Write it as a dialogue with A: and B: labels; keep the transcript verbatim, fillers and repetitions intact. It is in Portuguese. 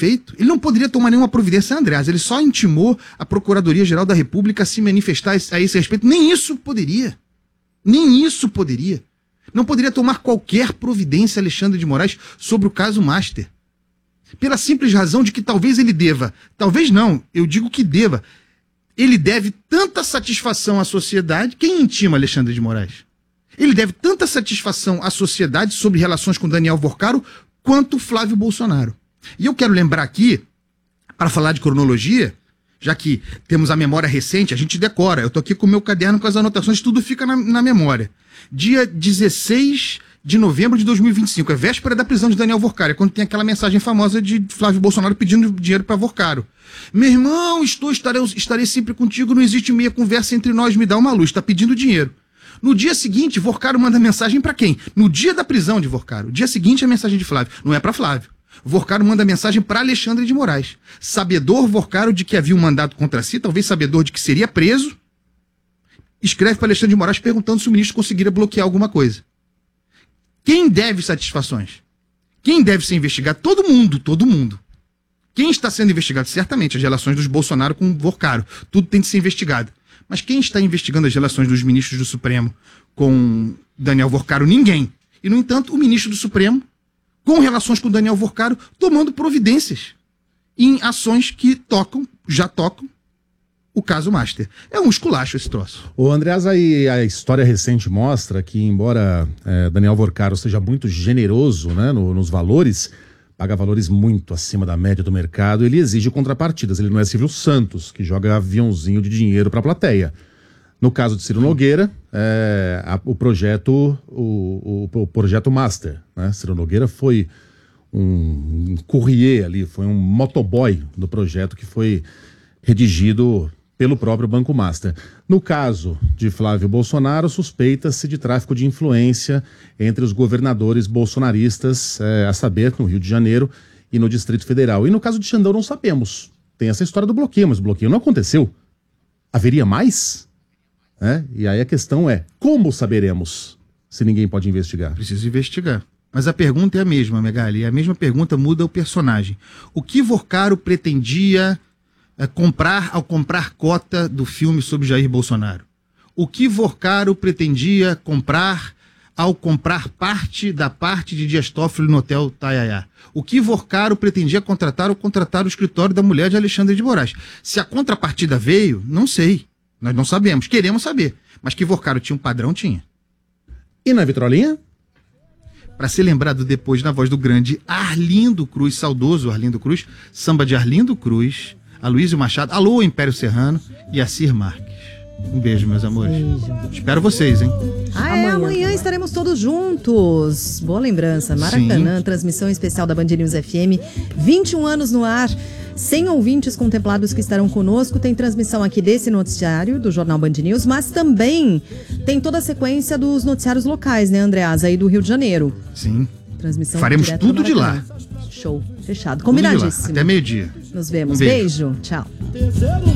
A: feito. Ele não poderia tomar nenhuma providência, Andreas. Ele só intimou a Procuradoria-Geral da República a se manifestar a esse respeito. Nem isso poderia. Nem isso poderia. Não poderia tomar qualquer providência, Alexandre de Moraes, sobre o caso Master. Pela simples razão de que talvez ele deva, talvez não, eu digo que deva, ele deve tanta satisfação à sociedade. Quem intima Alexandre de Moraes? Ele deve tanta satisfação à sociedade sobre relações com Daniel Vorcaro quanto Flávio Bolsonaro. E eu quero lembrar aqui, para falar de cronologia, já que temos a memória recente, a gente decora. Eu estou aqui com o meu caderno com as anotações, tudo fica na, na memória. Dia dezesseis de novembro de dois mil e vinte e cinco, é véspera da prisão de Daniel Vorcaro, é quando tem aquela mensagem famosa de Flávio Bolsonaro pedindo dinheiro para Vorcaro. Meu irmão, estou, estarei, estarei sempre contigo, não existe meia conversa entre nós, me dá uma luz, está pedindo dinheiro. No dia seguinte, Vorcaro manda mensagem para quem? No dia da prisão de Vorcaro. O dia seguinte é a mensagem de Flávio. Não é para Flávio. Vorcaro manda mensagem para Alexandre de Moraes. Sabedor Vorcaro de que havia um mandado contra si, talvez sabedor de que seria preso, escreve para Alexandre de Moraes perguntando se o ministro conseguiria bloquear alguma coisa. Quem deve satisfações? Quem deve ser investigado? Todo mundo, todo mundo. Quem está sendo investigado? Certamente as relações dos Bolsonaro com Vorcaro. Tudo tem de ser investigado. Mas quem está investigando as relações dos ministros do Supremo com Daniel Vorcaro? Ninguém. E, no entanto, o ministro do Supremo, com relações com Daniel Vorcaro, tomando providências em ações que tocam, já tocam, o caso Master. É um esculacho esse troço.
B: Ô, Andreas, aí a história recente mostra que, embora é, Daniel Vorcaro seja muito generoso, né, no, nos valores, paga valores muito acima da média do mercado, ele exige contrapartidas. Ele não é Silvio Santos, que joga aviãozinho de dinheiro para a plateia. No caso de Ciro Nogueira, é, a, o projeto o, o, o projeto Master, né? Ciro Nogueira foi um, um courrier ali, foi um motoboy do projeto que foi redigido pelo próprio Banco Master. No caso de Flávio Bolsonaro, suspeita-se de tráfico de influência entre os governadores bolsonaristas, é, a saber, no Rio de Janeiro e no Distrito Federal. E no caso de Xandão não sabemos. Tem essa história do bloqueio, mas o bloqueio não aconteceu. Haveria mais? É? E aí a questão é, como saberemos se ninguém pode investigar?
A: Preciso investigar. Mas a pergunta é a mesma, Megali. E a mesma pergunta muda o personagem. O que Vorcaro pretendia é, comprar ao comprar cota do filme sobre Jair Bolsonaro? O que Vorcaro pretendia comprar ao comprar parte da parte de Dias Toffoli no Hotel Taiaiá? O que Vorcaro pretendia contratar ao contratar o escritório da mulher de Alexandre de Moraes? Se a contrapartida veio, não sei. Nós não sabemos. Queremos saber. Mas que Vorcaro tinha um padrão, tinha.
B: E na vitrolinha?
A: Para ser lembrado depois na voz do grande Arlindo Cruz, saudoso Arlindo Cruz, samba de Arlindo Cruz, Aloysio Machado, alô Império Serrano e Assir Marques. Um beijo, meus amores. Beijo. Espero vocês, hein?
C: Ah, é, amanhã, amanhã estaremos todos juntos. Boa lembrança. Maracanã, sim. Transmissão especial da Band News F M. vinte e um anos no ar. cem ouvintes contemplados que estarão conosco. Tem transmissão aqui desse noticiário do Jornal Band News, mas também tem toda a sequência dos noticiários locais, né, Andreas, aí do Rio de Janeiro.
A: Sim.
C: Transmissão
A: faremos tudo de lá.
C: Show. Fechado. Combinadíssimo.
A: Até meio-dia.
C: Nos vemos.
A: Um beijo.
C: Beijo. Tchau.